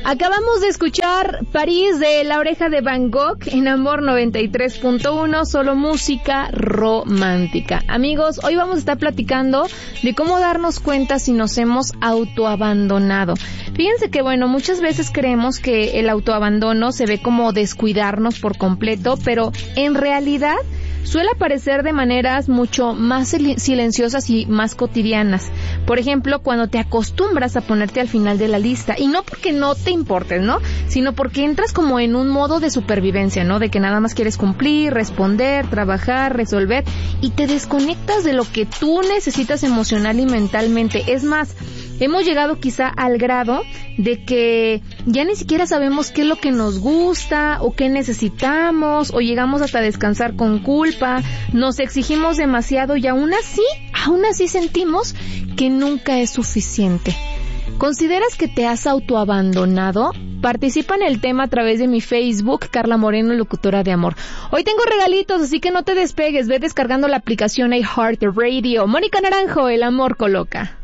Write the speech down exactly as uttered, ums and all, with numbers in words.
Acabamos de escuchar París de La Oreja de Van Gogh en Amor noventa y tres punto uno, solo música romántica. Amigos, hoy vamos a estar platicando de cómo darnos cuenta si nos hemos autoabandonado. Fíjense que, bueno, muchas veces creemos que el autoabandono se ve como descuidarnos por completo, pero en realidad suele aparecer de maneras mucho más silenciosas y más cotidianas. Por ejemplo, cuando te acostumbras a ponerte al final de la lista, y no porque no te importes, ¿no? Sino porque entras como en un modo de supervivencia, ¿no? De que nada más quieres cumplir, responder, trabajar, resolver, y te desconectas de lo que tú necesitas emocional y mentalmente. Es más, hemos llegado quizá al grado de que ya ni siquiera sabemos qué es lo que nos gusta o qué necesitamos, o llegamos hasta descansar con culpa, nos exigimos demasiado y aún así, aún así sentimos que nunca es suficiente. ¿Consideras que te has autoabandonado? Participa en el tema a través de mi Facebook, Carla Moreno, locutora de amor. Hoy tengo regalitos, así que no te despegues, ve descargando la aplicación iHeartRadio. Mónica Naranjo, el amor coloca.